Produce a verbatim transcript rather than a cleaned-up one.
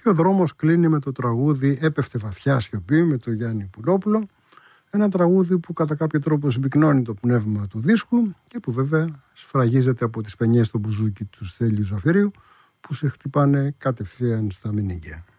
Και ο δρόμος κλείνει με το τραγούδι «Έπεφτε βαθιά σιωπή» με τον Γιάννη Πουλόπουλο. Ένα τραγούδι που κατά κάποιο τρόπο συμπυκνώνει το πνεύμα του δίσκου και που βέβαια σφραγίζεται από τις πενιές στο μπουζούκι του Στέλιου Ζαφυρίου που σε χτυπάνε κατευθείαν στα μηνύκια.